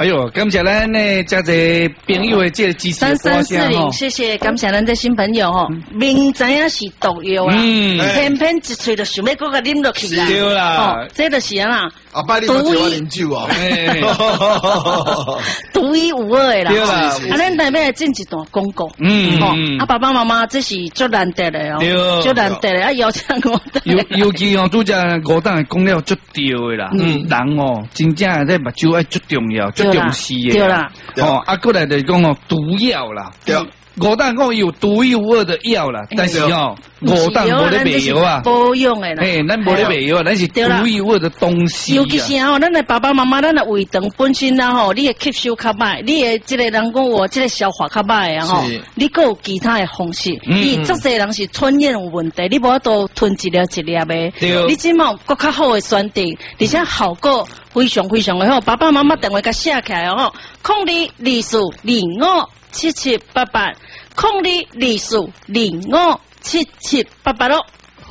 哎呦，感谢咱呢，这个朋友的这个支持 3340，谢谢，感谢咱的新朋友吼，明知影是毒药啦，偏偏一喙就想要搁个啉落去啦， 对啦， 这就是啊啦。 阿爸，你不叫我啉酒哦， 独一无二的啦。 对啦， 啊，咱台北进一段广告，啊，爸爸妈妈这是足难得的哦，足难得的，啊，邀请我。 尤其哦，拄只五档的讲了足对的啦，人哦，真正这目睭爱足重要，足重视的， 对啦， 哦，啊，过来就是讲哦，毒药啦， 对。 五档讲有独一无二的药啦，但是哦，五档无咧卖药啊， 保养的啦， 咱无咧卖药啊，咱是独一无二的东西。 尤其是哦，咱的爸爸妈妈，咱的胃肠本身啦吼，你的吸收较歹，你的这个人讲我这个消化较歹啊吼，你还有其他的方式，你足侪人是吞咽有问题，你无法度吞一粒一粒的，你即毛搁较好的选择，而且效果非常非常的好。爸爸妈妈电话甲写起来哦，0224257788。0224257788咯。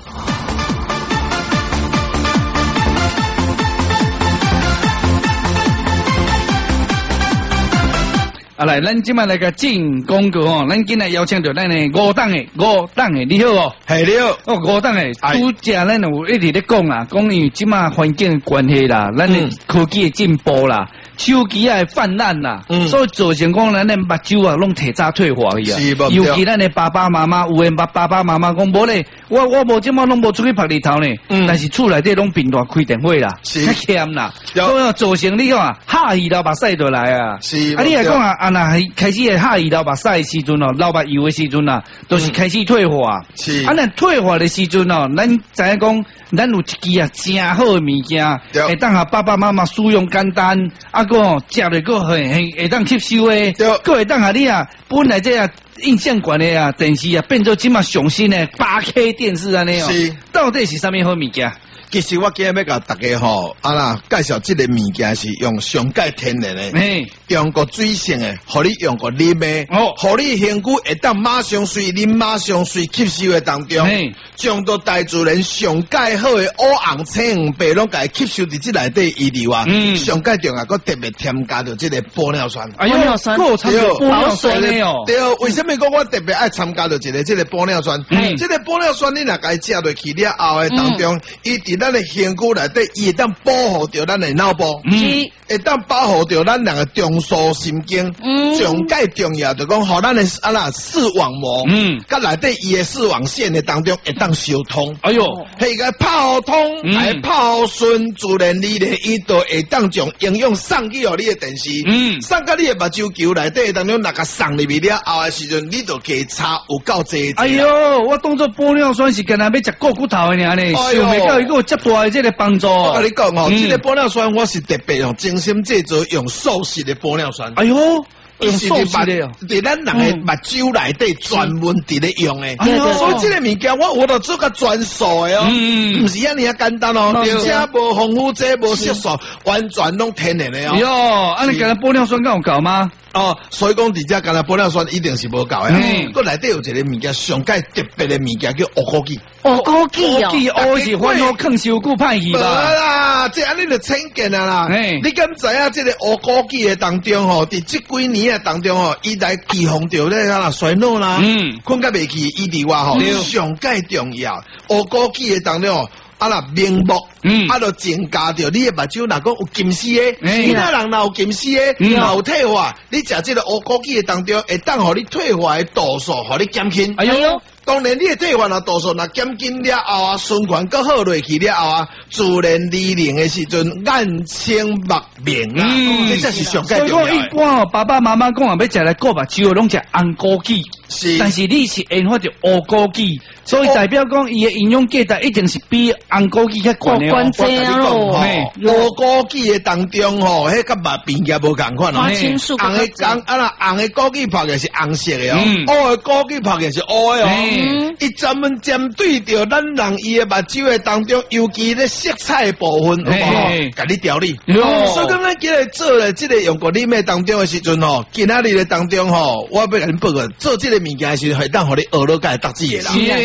啊来，咱今麦来个进广告哦，咱今日邀请到咱的五档的，你好哦， 系你好， 哦五档的，拄只咱有一直咧讲啦，讲因为今麦环境的关系啦，咱的科技的进步啦。手机啊泛滥啦，所以造成讲咱的目睭啊，拢提早退化去啊。尤其咱的爸爸妈妈，有诶爸爸妈妈讲无咧，我无即马拢无出去晒日头呢，但是厝内底拢频繁开电话啦，较欠啦，所以造成你讲啊，下移到目屎就来啊。啊，你来讲啊，那开始下移到目屎的时阵哦，流目油的时阵啊，都是开始退化。啊，咱退化的时阵哦，咱知影讲，咱有一支啊真好的物件，会当下爸爸妈妈使用简单啊。食落个会当吸收诶，个会当下你啊，本来这啊印象馆的啊电视啊，变做今嘛上新的8K 电视安尼哦，到底是啥物好物件？ 其实我今日要甲大家吼，啊啦介绍这个物件是用上界天然的，用过水性的，互你用过啉的，互你身躯会当马上随啉马上随吸收的当中，将到大自然上界好的乌红青黄白拢甲吸收伫这内底伊里哇，上界重要，佮特别添加到这个玻尿酸， 玻尿酸， 对，玻尿酸的哦， 对，为什么讲我特别爱参加到这个玻尿酸？这个玻尿酸你若甲伊食落去了后的当中，伊伫咱的身躯内底，伊会当保护着咱的脑部，会当保护着咱人的中枢神经。上界重要就讲，互咱的视网膜，甲内底伊的视网线的当中会当相通。哎呦，迄个泡通，还泡顺，自然你咧，伊都会当将营养送去互你的电视，送到你的目睭球内底当中，若甲送入去了后的时阵，你就加差有够济。 哎呦，我当作玻尿酸是干那要食骨骨头的尔呢，想袂到伊有遮大的这个帮助。 我跟你讲哦，这个玻尿酸我是特别用精心制作，用素食的玻尿酸。 哎呦，用素食的哦， 伫咱人的目睭内底专门伫咧用的。所以这个物件我都做个专属的哦，唔是安尼啊简单哦，而且无防腐剂、无色素，完全拢天然的哦。 哟，啊你干玻尿酸敢有够吗？ 哦，所以讲伫遮干那玻尿酸一定是无够的。佮内底有一个物件上界特别的物件叫乌枸杞。 乌枸杞哦，是翻好坑伤久歹去吧？ 啦，这安尼就浅见啊啦。你敢知影这个乌枸杞的当中吼，伫这几年的当中吼，伊来预防着咧衰老啦，困甲袂去，伊伫话吼上界重要。乌枸杞的当中吼。啊啦，明目，就增加着你的目睭，若讲有近视的，其他人若有近视的，有退化，你食这个乌枸杞的当中，会当互你退化的度数，互你减轻。哎呦！当然，你的退化度数若减轻了后啊，循环搁好落去了后啊，自然年龄的时阵眼清目明啊，这才是上界重要。 所以讲，一般哦，爸爸妈妈讲啊，要食来顾目睭，拢食红枸杞，但是你是研发着乌枸杞，所以代表讲伊的营养价值一定是比红枸杞较悬的。 关键咯， 乌枸杞的当中吼，迄甲目边也无共款哦。红的枸杞泡嘅是红色的哦，乌的枸杞泡嘅是乌的哦。伊专门针对着咱人伊的目睭的当中，尤其咧色彩的部分，甲你调理。所以讲咱今日做咧这个用过你的当中的时阵吼，今仔日的当中吼，我要甲恁报告，做这个物件是会当互你学到介得志的啦。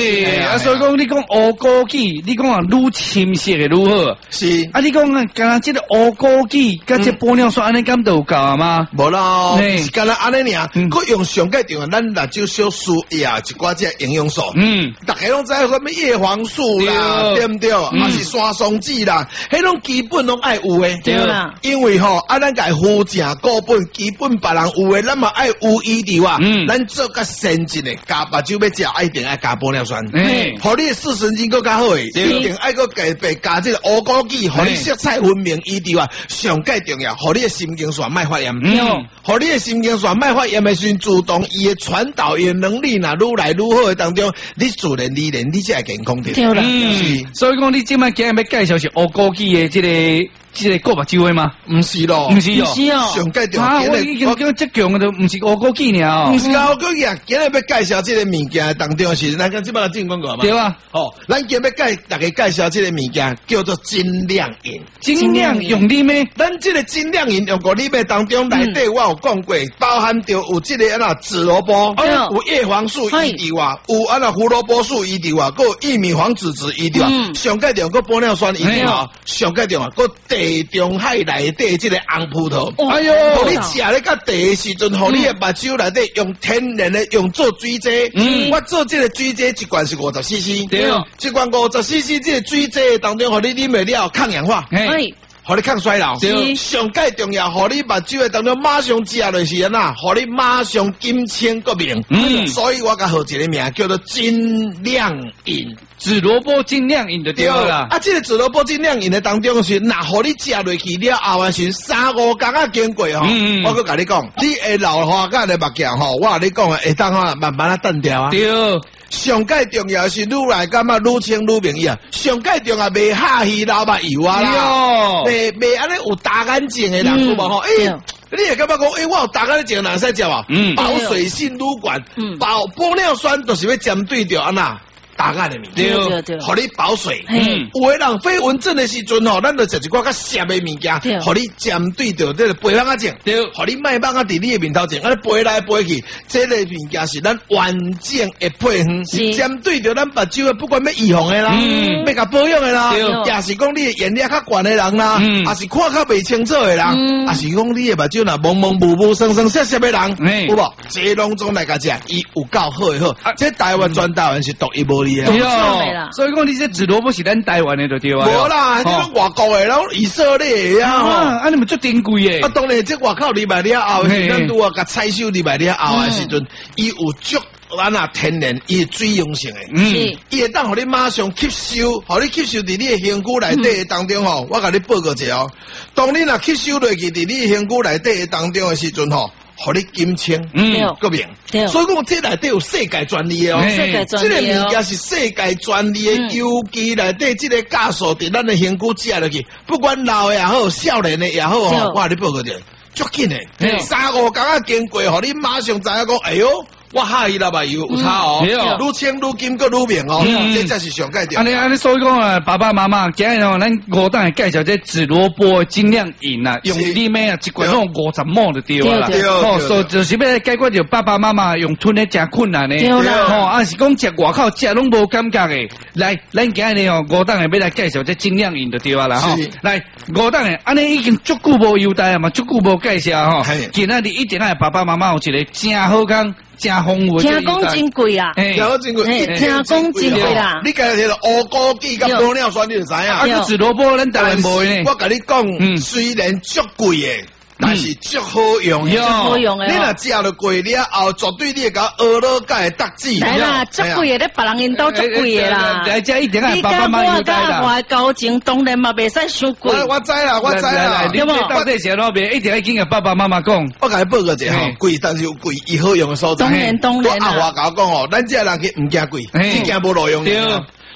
所以讲你讲乌枸杞，你讲啊愈深色的愈好。 是啊，你讲啊，干这个乌枸杞跟这玻尿酸安尼敢都有够啊吗？ 无啦，是干那安尼尔，佮用上界定咱辣椒小素呀，一寡只营养素。大家拢知影什么叶黄素啦，对不对？还是山松子啦，迄种基本拢爱有诶。 对啦， 因为吼，咱家护正固本，基本别人有诶，咱嘛爱有伊伫哇。咱做较先进诶，加目睭要食，一定爱加玻尿酸。互你诶视神经更较好诶，一定爱佮加这个乌枸杞，互你色彩分明伊伫哇。上界重要，互你诶神经线莫发炎。互你诶神经线莫发炎诶时阵，自动伊诶传导伊诶能力呐，愈来愈好诶当中，你自然而然你才会健康的。 对啦， 所以讲你今摆今日要介绍是乌枸杞诶，这个顾目睭诶吗？ 唔是咯， 唔是哦， 上界重要。我已经讲这强的都唔是乌枸杞尔， 唔是乌枸杞啊！今日要介绍这个物件当中是，咱讲即摆进广告嘛。 对啊， 哦，咱今日要大家介绍这个物件叫做精亮饮。 精亮用你咩？ 咱这个精亮饮用过里面当中内底我有讲过，包含着有这个紫萝卜，有叶黄素伊伫哇，有胡萝卜素伊伫哇，佮有玉米黄籽籽伊伫哇，上界重佮玻尿酸伊伫哇，上界重佮地中海内底这个红葡萄。哎呦，互你食咧甲地的时阵，互你的目睭内底用天然的用做水剂。我做这个水剂一罐是50cc，对，一罐50cc 这个水剂当中，互你啉袂了抗氧化。互你抗衰老，上界重要，互你目睭的当中马上食落是安那，互你马上金青个明。所以我甲号一个名叫做精亮饮。 紫萝卜精亮饮就对啦。 这个紫萝卜精亮饮的当中是，那互你食落去了后啊，是3-5工啊经过吼。我佮甲你讲，你会老花甲的目镜吼，我甲你讲会当慢慢啊淡掉啊。对。上界重要是愈来感觉愈清愈明啊！上界重要袂下去流目油啊啦，袂安尼有大眼睛的人有无吼？你会感觉讲，我有大眼睛哪使食啊？保水性愈悬，保玻尿酸就是要针对着安那。大眼的物件，互你保水。有的人飞蚊症的时阵吼，咱就食一寡较涩的物件，互你针对着这个肥蚊仔症，互你卖蚊仔伫你的面头前，安尼飞来飞去，这个物件是咱完整的配方，是针对着咱目睭的，不管要预防的啦，要甲保养的啦，也是讲你的眼力较悬的人啦，也是看较袂清楚的人，也是讲你的目睭若蒙蒙雾雾、生生涩涩的人，有无？这拢总来甲食，伊有够好的好，这台湾全台湾是独一无二。 对啊，所以讲你这紫萝卜是咱台湾的就对啊。 无啦，这种外国的，然后以色列啊， 啊你们做珍贵的。 啊，当然这外口入来了后，咱拄啊甲采收入来了后的时阵，伊有足咱啊天然，伊水溶性的，伊会当互你马上吸收，互你吸收伫你的身躯内底当中吼，我甲你报告一下哦。当你若吸收落去伫你的身躯内底当中的时阵吼。互你金青，个明，所以讲这内底有世界专利哦，这个物件是世界专利的，尤其内底这个酵素伫咱的身躯食落去，不管老的也好，少年的也好，我甲你报告者，足紧的，3-5工啊经过，互你马上知影讲，哎哟。我下去了吧，有差哦，愈清愈金，个愈明哦，这才是上界定。 安尼，所以讲啊，爸爸妈妈，今日哦，咱5档介绍这紫萝卜精亮饮啊，用里面啊一罐弄50毛就对啦。哦，所以就是要解决着爸爸妈妈用吞的真困难的。哦，啊是讲食外口食拢无感觉的。来，咱今日哦5档要来介绍这精亮饮就对啦哈。来5档安尼已经足久无优待啊嘛，足久无介绍哈。今日你一定爱爸爸妈妈有一个真好工。真丰富， 听讲真贵啊！ 听讲真贵， 听讲真贵啦！ 你家迄个乌枸杞甲玻尿酸，你就知影。 啊，紫萝卜咱台湾无呢。 我甲你讲，虽然足贵的。但是足好用， 足好用诶！ 你若食了过了后，绝对你会甲学了解得志。 来啦，足贵诶！咧别人因兜足贵诶啦。 来这一定爱爸爸妈妈优待啦。 我交情当然嘛袂使伤贵。 我知啦，我知啦。 你到底是哪边？一定要跟个爸爸妈妈讲。 我甲你报告一下吼，贵但是有贵伊好用诶所在。 当然啦。 我阿话甲我讲吼，咱这人去毋惊贵，只惊无路用。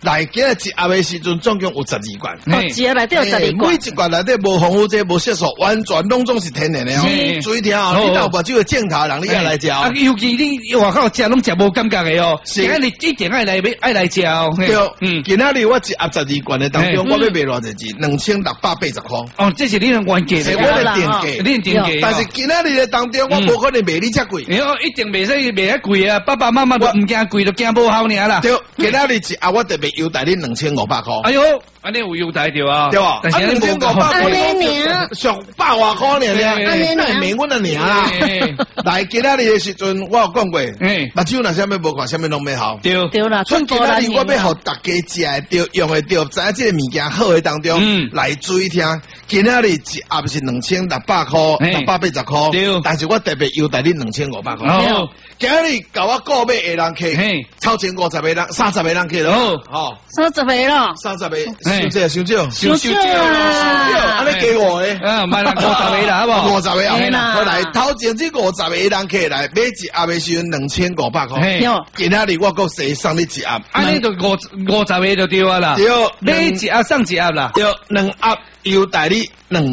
来今日一盒的时阵，总共有12罐。 一盒内底有12罐， 每一罐内底无防腐剂、无色素，完全拢总是天然的哦。水条，你若有目睭的镜头，人你爱来食哦。 尤其你外口食拢食无感觉的哦，今日一定爱来食哦。 对，今仔日我一盒12罐的当中，我要卖偌济钱？2680块。 哦，这是你的原价， 是我的定价， 你定价。 但是今仔日的当中，我无可能卖你遮贵。 一定袂使卖遐贵啊！爸爸妈妈都唔惊贵，就惊无效尔啦。 对，今仔日一盒我特别优待你2500块。 哎呦，安尼有优待对啊？ 对吧？ 但是2500 块，上百外块尔，那免阮的尔啦。来今仔日的时阵，我有讲过，目睭若啥物无看，啥物拢袂好。 对啦， 所以今仔日我要互大家食的着，用的着，知影这个物件好的当中，来注意听。今仔日一盒是2600块，680块，但是我特别优待你2500块。今日甲我购买的人客，超前50个人，30个人客咯。 哦，30个咯 ，30个，伤少， 伤少啊！ 安尼加5个， 买人50个啦，好不 ？50个啊！我来头前这50个人客来买一盒的时阵2500块。今仔日我搁送你一盒， 安尼就50个就对啊啦。 对， 买一盒送一盒啦。 对，2盒优待你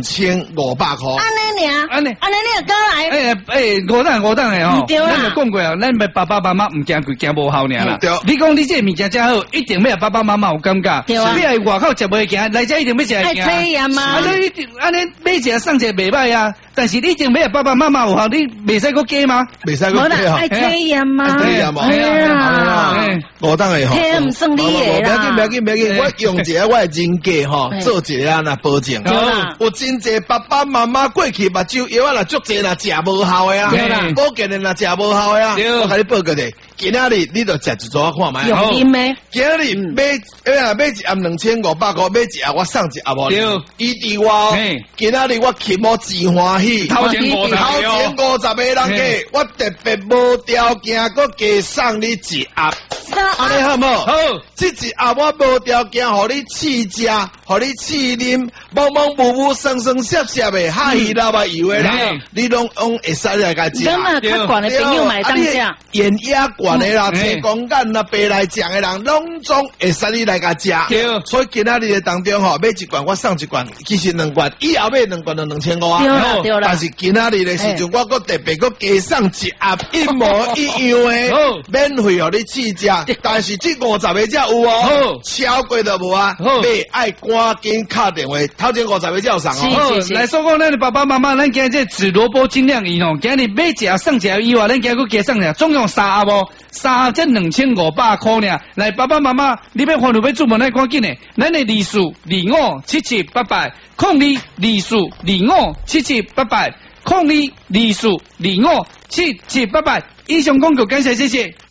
2500块。 安尼你就过来。 5档的吼，咱就讲过啊，咱爸爸妈妈唔惊贵，惊无效尔啦。你讲你这物件真好，一定要爸爸妈妈有感觉。你系外口食袂惊，来这一定要食会惊。 爱体验嘛。 安尼买一个送一个袂歹啊，但是你一定要爸爸妈妈有效，你袂使搁加吗？ 袂使搁加爱体验嘛。 体验嘛。5档的吼。 体验唔算你的啦。 不要紧，我用一个我的人格吼，做一个那保证。有真济爸爸妈妈过去目睭药啊，若足济若食无效的啊，保健的若食无效的啊，我甲你报个者，今仔日你就食一组看卖。 用心的。 今仔日买一盒2500块，买一盒我送一盒无？伊伫我今仔日我起码真欢喜， 头前50 个人客，我特别无条件搁加送你一盒。安尼好唔好？ 好， 这一盒我无条件，互你试食，互你试啉，懵懵糊糊、生生涩涩的，哈希拉巴油的啦，你拢会使来甲食。 咁啊，较悬的朋友买当食。 盐压悬的啦，青光眼啦，白来酱的人，拢总会使你来甲食。所以今仔日的当中吼，买一罐我送一罐，其实2罐，以后买2罐就2500啊。 对啦。 但是今仔日的时阵，我搁特别搁加送一盒一模一样的，免费互你试食。但是这50个才有哦，超过就无啊。你爱赶紧打电话，头前50个才有送哦。 来说讲，咱的爸爸妈妈，咱今日这紫萝卜精酿饮哦，今日买一盒送一盒以外，咱今日加送一盒，总共3盒哦，3盒才2500块呢。来，爸爸妈妈，你要欢乐要出门来赶紧的，咱的利数257788，0224257788，0224257788。以上广告感谢，谢谢。